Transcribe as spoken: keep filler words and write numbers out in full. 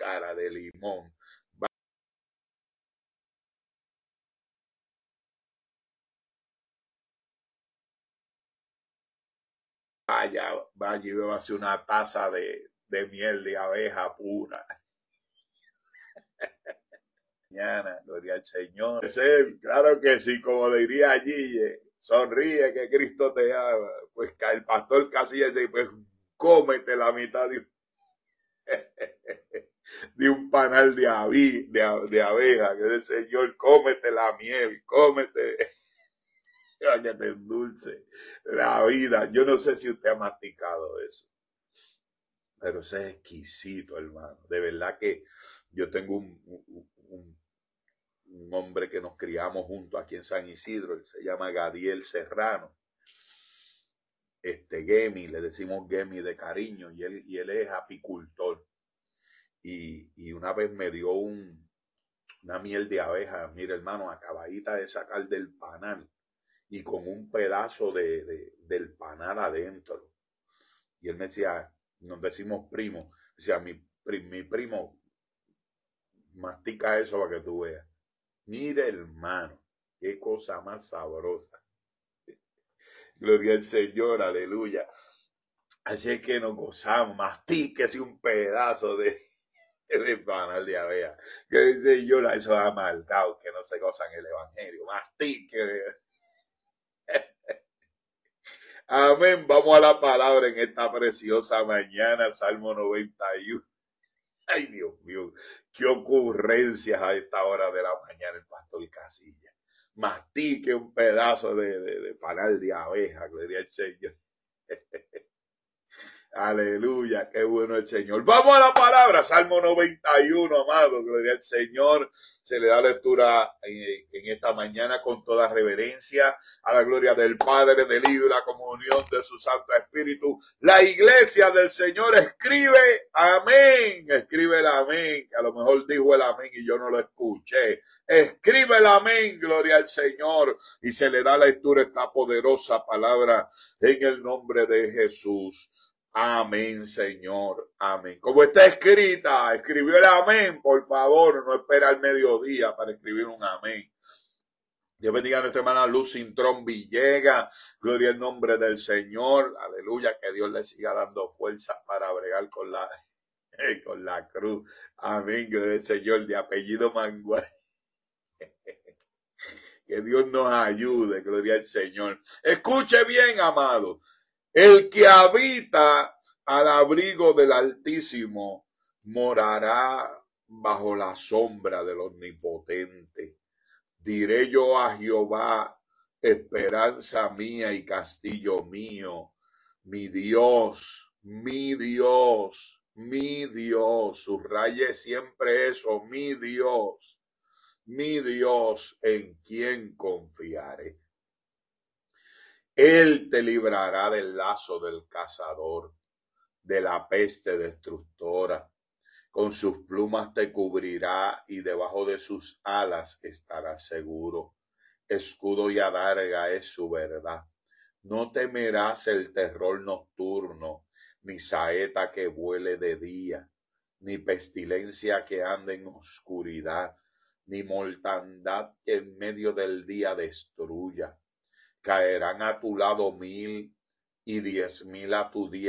cuchara de limón. Vaya, vaya y bébase una taza de, de miel de abeja pura. Mañana, gloria al Señor. Es él, claro que sí, como diría allí, eh, sonríe que Cristo te ama. Pues el pastor casi dice, pues cómete la mitad de, de un panal de, avi, de, de abeja, que es el Señor, cómete la miel, cómete, que te endulce la vida. Yo no sé si usted ha masticado eso, pero eso es exquisito, hermano. De verdad que yo tengo un, un, un, un hombre que nos criamos juntos aquí en San Isidro, él se llama Gadiel Serrano. Este Gemi, le decimos Gemi de cariño, y él, y él es apicultor. Y, y una vez me dio un, una miel de abeja, mire hermano, acabadita de sacar del panal y con un pedazo de, de, del panal adentro. Y él me decía, nos decimos primo, decía, mi, mi primo, mastica eso para que tú veas. Mire hermano, qué cosa más sabrosa. Gloria al Señor, aleluya. Así es que nos gozamos, mastíquese un pedazo de de panal de abeja. Que dice yo, esos amargados que no se gozan el evangelio. Mastique. Amén. Vamos a la palabra en esta preciosa mañana, Salmo noventa y uno. Ay, Dios mío, qué ocurrencias a esta hora de la mañana el pastor Casilla. Mastique un pedazo de, de, de panal de abeja, gloria al Señor. Aleluya, qué bueno el Señor. Vamos a la palabra, Salmo noventa y uno, amado, gloria al Señor. Se le da lectura en, en esta mañana con toda reverencia a la gloria del Padre, del Hijo y la comunión de su Santo Espíritu. La iglesia del Señor escribe amén, escribe el amén, que a lo mejor dijo el amén y yo no lo escuché. Escribe el amén, gloria al Señor, y se le da lectura a esta poderosa palabra en el nombre de Jesús. Amén, Señor. Amén. Como está escrita, escribió el amén, por favor, no espera el mediodía para escribir un amén. Dios bendiga a nuestra hermana Luz Cintrón Villegas. Gloria al nombre del Señor. Aleluya, que Dios le siga dando fuerza para bregar con la, con la cruz. Amén, gloria al Señor, de apellido Mangual. Que Dios nos ayude, gloria al Señor. Escuche bien, amado. El que habita al abrigo del Altísimo morará bajo la sombra del Omnipotente. Diré yo a Jehová, esperanza mía y castillo mío, mi Dios, mi Dios, mi Dios. Subraye siempre eso, mi Dios, mi Dios, en quien confiaré. Él te librará del lazo del cazador, de la peste destructora. Con sus plumas te cubrirá y debajo de sus alas estarás seguro. Escudo y adarga es su verdad. No temerás el terror nocturno, ni saeta que vuele de día, ni pestilencia que ande en oscuridad, ni mortandad que en medio del día destruya. Caerán a tu lado mil y diez mil a tu diestra